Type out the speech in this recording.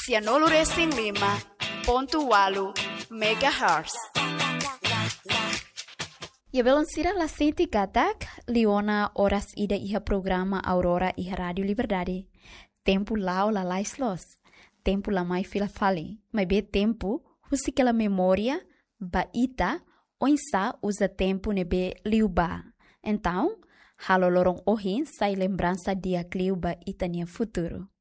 Cianolo Racing 5.8 MHz. Ya belansira la senti katak, Liona horas ida iha programa Aurora iha Radio Liberdade. Tempo lao la laislos. Tempo la mai fila fali. Mas be tempo, husi que la memória, baita, oinsa usa tempo nebe liuba. Então, halo lorong ohin sai lembrança dia kliuba itania futuro.